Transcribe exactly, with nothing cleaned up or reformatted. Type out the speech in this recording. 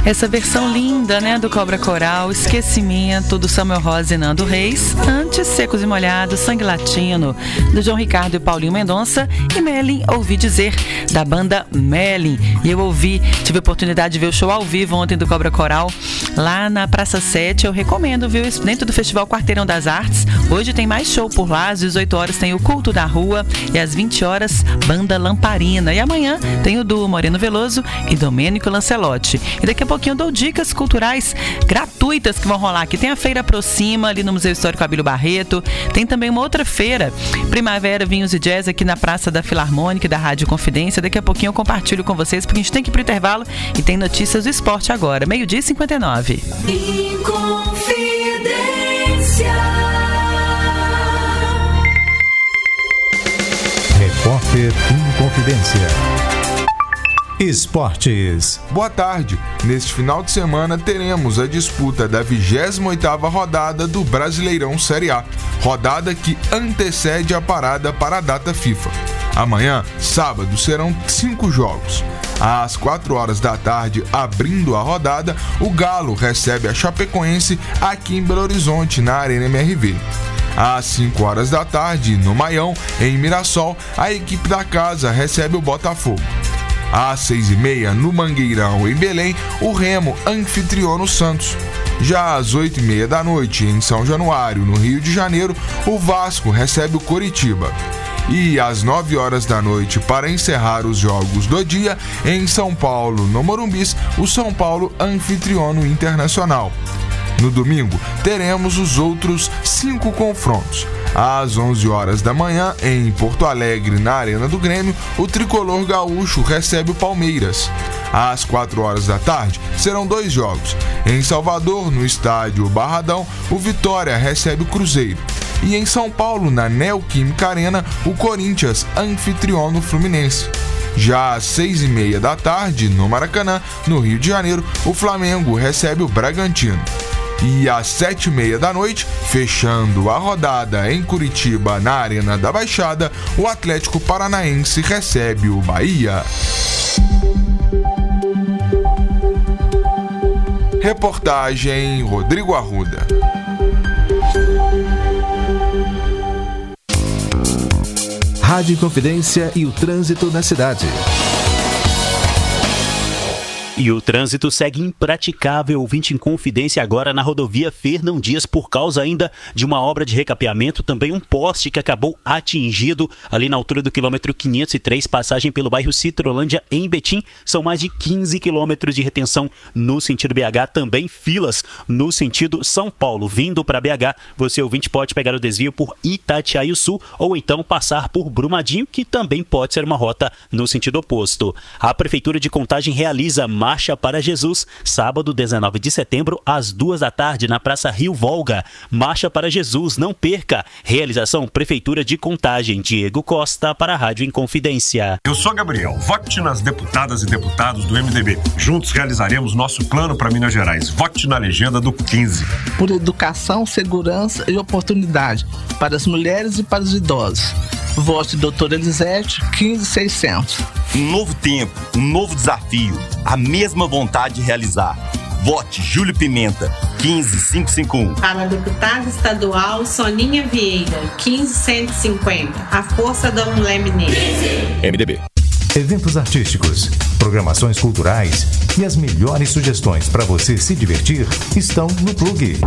Essa versão linda, né, do Cobra Coral, Esquecimento, do Samuel Rosa e Nando Reis. Antes, Secos e Molhados, Sangue Latino, do João Ricardo e Paulinho Mendonça. E Melin, Ouvi Dizer, da banda Melin. E eu ouvi, tive a oportunidade de ver o show ao vivo ontem do Cobra Coral, lá na Praça sete. Eu recomendo, viu? Dentro do Festival Quarteirão das Artes. Hoje tem mais show por lá. Às dezoito horas tem o Culto da Rua. E às vinte horas, Banda Lamparina. E amanhã tem o duo Moreno Veloso e Domênico Lancelotti. E daqui a pouquinho eu dou dicas culturais gratuitas que vão rolar aqui. Tem a Feira Aproxima, ali no Museu Histórico Abílio Barreto. Tem também uma outra feira, Primavera, Vinhos e Jazz, aqui na Praça da Filarmônica e da Rádio Confidência. Daqui a pouquinho eu compartilho com vocês, porque a gente tem que ir pro intervalo e tem notícias do esporte agora. Meio-dia e cinquenta e nove. Inconfidência. Repórter Inconfidência. Esportes. Boa tarde. Neste final de semana teremos a disputa da vigésima oitava rodada do Brasileirão Série A, rodada que antecede a parada para a data FIFA. Amanhã, sábado, serão cinco jogos. Às quatro horas da tarde, abrindo a rodada, o Galo recebe a Chapecoense aqui em Belo Horizonte, na Arena M R V. Às cinco horas da tarde, no Maião, em Mirassol, a equipe da casa recebe o Botafogo. Às seis e meia, no Mangueirão, em Belém, o Remo anfitriona o Santos. Já às oito e meia da noite, em São Januário, no Rio de Janeiro, o Vasco recebe o Coritiba. E às nove horas da noite, para encerrar os jogos do dia, em São Paulo, no Morumbis, o São Paulo anfitriona o Internacional. No domingo, teremos os outros cinco confrontos. Às onze horas da manhã, em Porto Alegre, na Arena do Grêmio, o tricolor gaúcho recebe o Palmeiras. Às quatro horas da tarde, serão dois jogos. Em Salvador, no estádio Barradão, o Vitória recebe o Cruzeiro. E em São Paulo, na Neoquímica Arena, o Corinthians anfitriona o Fluminense. Já às seis e meia da tarde, no Maracanã, no Rio de Janeiro, o Flamengo recebe o Bragantino. E às sete e meia da noite, fechando a rodada em Curitiba, na Arena da Baixada, o Atlético Paranaense recebe o Bahia. Reportagem Rodrigo Arruda. Rádio Confidência e o trânsito na cidade. E o trânsito segue impraticável, ouvinte em confidência agora na rodovia Fernão Dias, por causa ainda de uma obra de recapeamento, também um poste que acabou atingido ali na altura do quilômetro quinhentos e três, passagem pelo bairro Citrolândia em Betim. São mais de quinze quilômetros de retenção no sentido B H, também filas no sentido São Paulo. Vindo para B H, você ouvinte pode pegar o desvio por Itatiaia-Sul ou então passar por Brumadinho, que também pode ser uma rota no sentido oposto. A Prefeitura de Contagem realiza Marcha para Jesus, sábado dezenove de setembro, às duas da tarde, na Praça Rio Volga. Marcha para Jesus, não perca! Realização Prefeitura de Contagem. Diego Costa para a Rádio Inconfidência. Eu sou Gabriel. Vote nas deputadas e deputados do M D B. Juntos realizaremos nosso plano para Minas Gerais. Vote na legenda do quinze. Por educação, segurança e oportunidade para as mulheres e para os idosos. Vote doutora Elisete, quinze mil e seiscentos. Um novo tempo, um novo desafio, a mesma vontade de realizar. Vote Júlio Pimenta, quinze mil quinhentos e cinquenta e um. Para a deputada estadual Soninha Vieira, quinze mil cento e cinquenta. A força da mulher mineira. M D B. Eventos artísticos, programações culturais e as melhores sugestões para você se divertir estão no Plug.